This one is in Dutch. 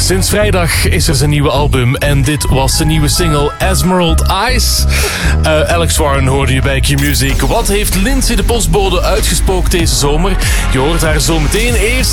Sinds vrijdag is er zijn nieuwe album en dit was de nieuwe single Emerald Eyes. Alex Warren hoorde je bij Q-Music. Wat heeft Lindsay de postbode uitgespookt deze zomer? Je hoort haar zo meteen. Eerst